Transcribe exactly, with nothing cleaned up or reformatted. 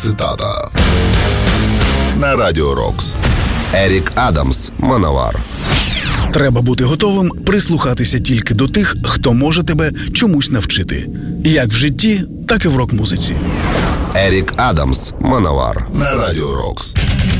цитата. На Радіо Рокс. Ерік Адамс, Мановар. Треба бути готовим прислухатися тільки до тих, хто може тебе чомусь навчити. Як в житті, так і в рок-музиці. Ерік Адамс, Мановар. На Радіо Рокс.